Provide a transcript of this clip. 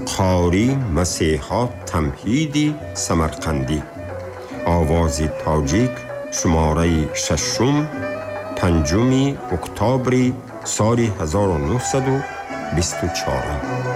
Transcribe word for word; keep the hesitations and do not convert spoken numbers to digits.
قاری مسیحا تمهیدی سمرقندی. آواز تاجیک شماره ششم پنجم اکتبر سال هزار و نهصد و بیست و چهار.